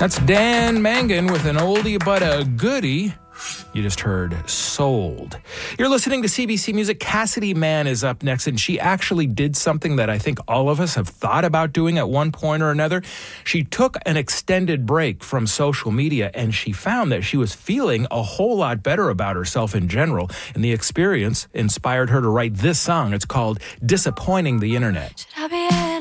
That's Dan Mangan with an oldie but a goodie. You just heard Sold. You're listening to CBC Music. Cassidy Mann is up next, and she actually did something that I think all of us have thought about doing at one point or another. She took an extended break from social media, and she found that she was feeling a whole lot better about herself in general, and the experience inspired her to write this song. It's called Disappointing the Internet. Should I be